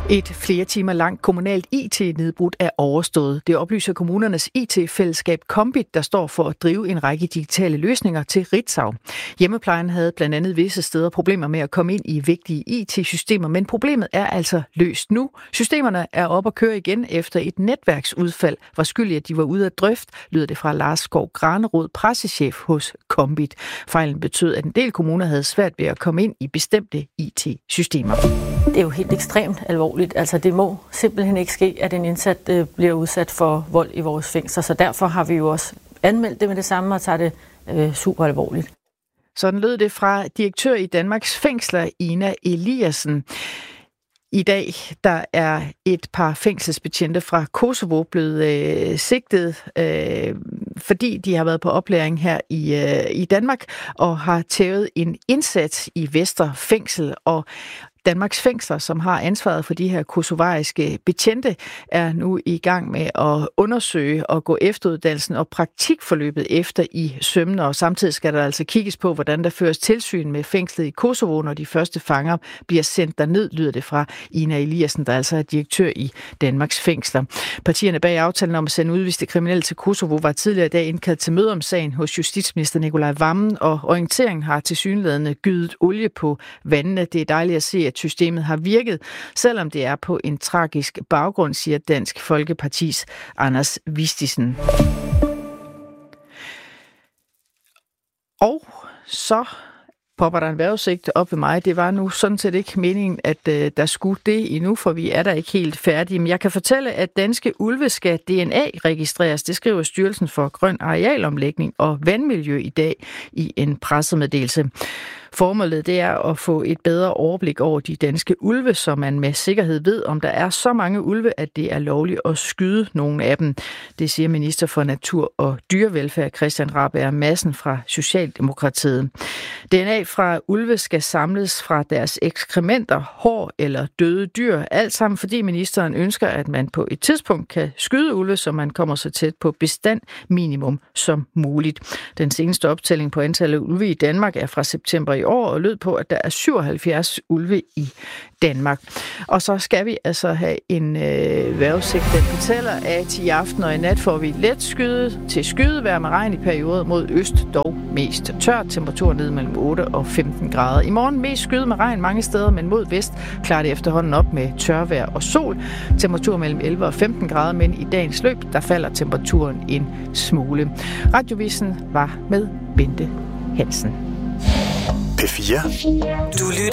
Et flere timer langt kommunalt IT-nedbrud er overstået. Det oplyser kommunernes IT-fællesskab Kombit, der står for at drive en række digitale løsninger til Ritzau. Hjemmeplejen havde blandt andet visse steder problemer med at komme ind i vigtige IT-systemer, men problemet er altså løst nu. Systemerne er op at køre igen efter et netværksudfald. Var skyld i, at de var ude at drøfte, lyder det fra Lars Skov Granerod, pressechef hos Kombit. Fejlen betød, at en del kommuner havde svært ved at komme ind i bestemte IT-systemer. Det er jo helt ekstremt alvorligt. Altså det må simpelthen ikke ske, at en indsat bliver udsat for vold i vores fængsler. Så derfor har vi jo også anmeldt det med det samme og tager det super alvorligt. Sådan lød det fra direktør i Danmarks Fængsler, Ina Eliassen. I dag der er et par fængselsbetjente fra Kosovo blevet sigtet, fordi de har været på oplæring her i Danmark og har tævet en indsats i Vestre Fængsel. Og Danmarks Fængsler, som har ansvaret for de her kosovariske betjente, er nu i gang med at undersøge og gå efteruddannelsen og praktikforløbet efter i sømmene. Og samtidig skal der altså kigges på, hvordan der føres tilsyn med fængslet i Kosovo, når de første fanger bliver sendt derned, lyder det fra Ina Eliassen, der altså er direktør i Danmarks Fængsler. Partierne bag aftalen om at sende udviste kriminelle til Kosovo var tidligere i dag indkaldt til møde om sagen hos justitsminister Nikolaj Wammen, og orienteringen har tilsyneladende gydet olie på vandene. Det er dejligt at se, at systemet har virket, selvom det er på en tragisk baggrund, siger Dansk Folkepartis Anders Vistisen. Og så popper der en vejrudsigt op ved mig. Det var nu sådan set ikke meningen, at der skulle det endnu, for vi er der ikke helt færdige. Men jeg kan fortælle, at danske ulve skal DNA-registreres. Det skriver Styrelsen for Grøn Arealomlægning og Vandmiljø i dag i en pressemeddelelse. Formålet det er at få et bedre overblik over de danske ulve, så man med sikkerhed ved, om der er så mange ulve, at det er lovligt at skyde nogle af dem. Det siger minister for Natur og Dyrevelfærd Christian Rabjerg Madsen fra Socialdemokratiet. DNA fra ulve skal samles fra deres ekskrementer, hår eller døde dyr. Alt sammen fordi ministeren ønsker, at man på et tidspunkt kan skyde ulve, så man kommer så tæt på bestandminimum som muligt. Den seneste optælling på antallet af ulve i Danmark er fra september i år og lød på, at der er 77 ulve i Danmark. Og så skal vi altså have en vejrudsigt, den fortæller, at i aften og i nat får vi let skyde til skydevejr med regn i perioder mod øst, dog mest tørt. Temperatur ned mellem 8 og 15 grader. I morgen mest skyde med regn mange steder, men mod vest klarer det efterhånden op med tørvejr og sol. Temperatur mellem 11 og 15 grader, men i dagens løb, der falder temperaturen en smule. Radiovisen var med Bente Hansen. P4. Du lytter